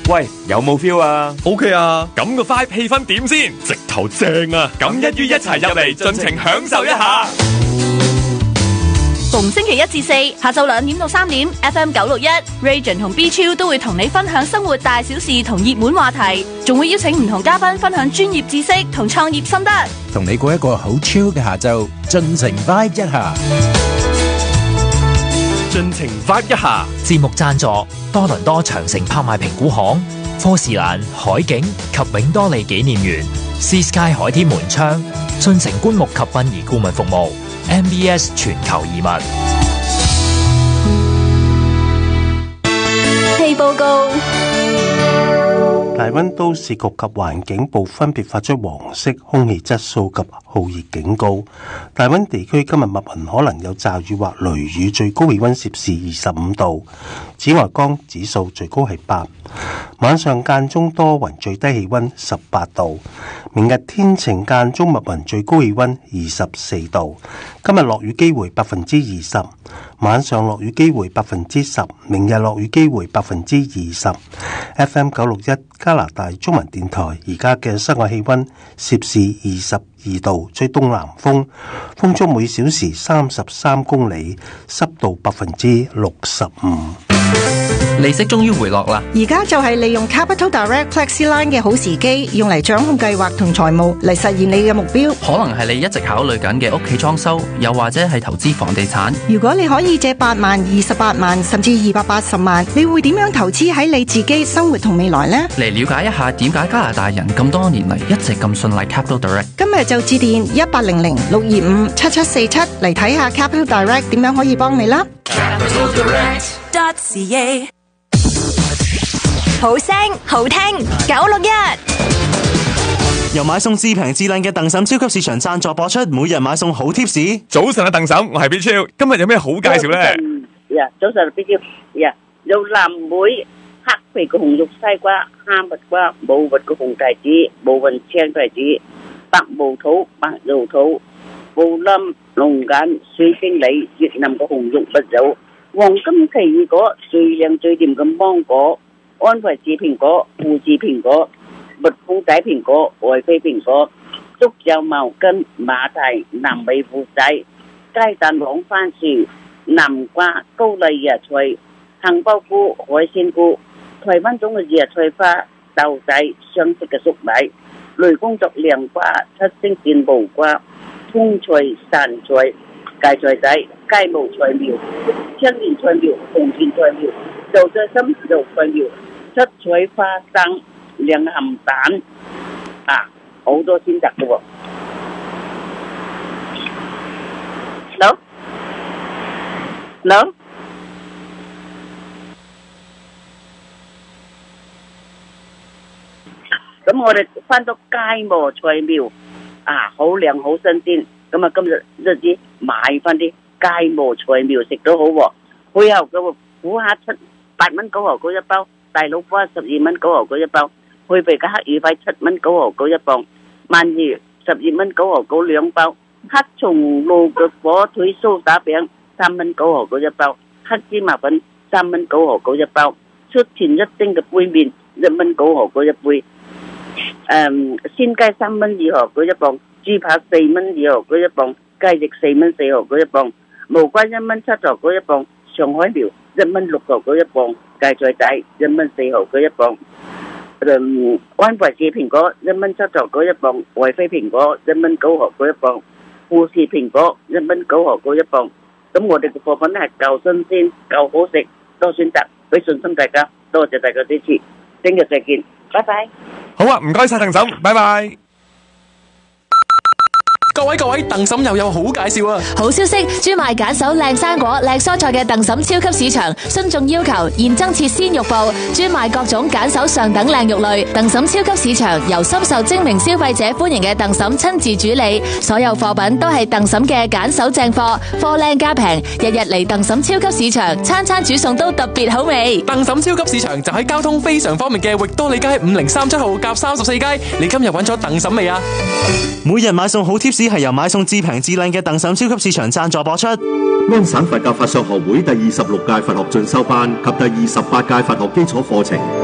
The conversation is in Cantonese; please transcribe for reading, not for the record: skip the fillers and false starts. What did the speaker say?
喂，有冇 feel 啊 ？OK 啊，咁個 vibe 氣氛點先？直頭正啊！咁一於一齊入嚟，盡情享受一下。 逢星期一至四下晝2點到3點 ，FM 961 Region 同 B Chill 都會同你分享生活大小事同熱門話題，仲會邀請唔同嘉賓分享專業知識同創業心得， 同你過一個好 chill 嘅下晝，盡情 vibe 一下。 盡情 vibe 一下。 節目贊助多倫多長城拍賣評估行、科士蘭海景及永多利紀念園、Sea Sky 海天門窗、進城棺木及殯儀顧問服務、MBS 全球移民。 氣報告。 大溫都市局及環境部分別發出黃色空氣質素及酷熱警告。大溫地區今日密雲可能有驟雨或雷雨，最高氣溫攝氏25度。紫外光指數最高係8。晚上間中多雲，最低氣溫18度。明日天晴間中密雲，最高氣溫24度。今日落雨機會20%，晚上落雨機會10%，明日落雨機會20%。FM 961加拿大中文電台，而家嘅室外氣溫攝氏22度，吹東南風，風速每小時33公里，濕度65%。 利息終於回落啦！ 而家就係利用 Capital Direct FlexiLine 嘅好時機，用嚟掌控計劃同財務嚟實現你嘅目標。 可能係你一直考慮緊嘅屋企裝修，又或者係投資房地產。 如果你可以借8萬、28萬甚至280萬，你會點樣投資喺你自己生活同未來呢？ 嚟了解一下點解加拿大人咁多年嚟一直咁信賴 Capital Direct。 今日就致電1800-625-7747嚟睇下 Capital Direct 點樣可以幫你啦。 capitaldirect.ca 好聲好聽961， 由買餸至平至靚嘅鄧嬸超級市場贊助播出，每日買餸好貼士。 早晨啊，鄧嬸，我係 B Chill，今日有咩好介紹呢？ 早晨 B Chill，有藍莓、黑皮嘅紅肉西瓜、哈密瓜、冇核嘅紅提子、冇雲青提子、白毛土、白油土、布冧、龍眼、水晶梨、越南嘅紅肉蜜柚、黃金奇異果、最靚最甜嘅芒果、安維士蘋果、富士蘋果、蜜蜂仔蘋果、愛妃蘋果、竹柚茅根、馬蹄、南美腐仔、雞蛋黃番薯、南瓜、高麗椰菜、杏鮑菇、海鮮菇、台灣種嘅椰菜花、豆仔、雙色嘅粟米、雷公作涼瓜、七星箭無瓜、通菜、散菜、芥菜仔、雞毛菜苗、青蓮菜苗、紅莧菜苗、豆菜心、豆菜苗、七彩花生、兩鹹蛋好多選擇嘅喎。Hello？咁我哋翻到雞毛菜苗好靚好新鮮。咁啊，今日日子買翻啲雞毛菜苗食都好喎。配合嘅苦蝦8蚊9毫9一包，大老花12蚊9毫9一包，配備嘅黑羽塊7蚊9毫9一磅，鰻魚12蚊9毫9兩包，黑松露嘅火腿酥打餅3蚊9毫9一包，黑芝麻粉3蚊9毫9一包，出前一丁嘅杯麵1蚊9毫9一杯，鮮雞3蚊2毫9一磅，豬扒4蚊2毫9一磅，雞翼4蚊4毫9一磅，無瓜1蚊7毫9一磅，上海苗1蚊6毫9一磅，芥菜仔1蚊4毫9一磅，安維士蘋果1蚊7毫9一磅，惠妃蘋果1蚊9毫9一磅，富士蘋果1蚊9毫9一磅。咁我哋嘅貨品係夠新鮮、夠好食，多選擇，俾信心大家，多謝大家支持，聽日再見，拜拜。 好啊，唔該晒鄧嬸，拜拜。 各位，鄧嬸又有好介紹啊！ 好消息，專賣揀手靚生果、靚蔬菜嘅鄧嬸超級市場，遵眾要求現增設鮮肉部，專賣各種揀手上等靚肉類。鄧嬸超級市場由深受精明消費者歡迎嘅鄧嬸親自主理，所有貨品都係鄧嬸嘅揀手正貨，貨靚價平，日日嚟鄧嬸超級市場，餐餐煮餸都特別好味。 鄧嬸超級市場就喺交通非常方便嘅域多利街5037號夾34街，你今日揾咗鄧嬸未啊？ 每日買餸好貼士係由買餸至平至靚嘅鄧嬸超級市場贊助播出。 安省佛教法相學會第26屆佛學進修班及第28屆佛學基礎課程